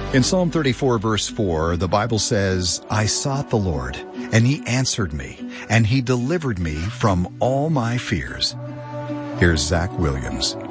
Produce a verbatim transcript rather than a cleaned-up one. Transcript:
In Psalm thirty-four, verse four, the Bible says, I sought the Lord, and he answered me, and he delivered me from all my fears. Here's Zach Williams.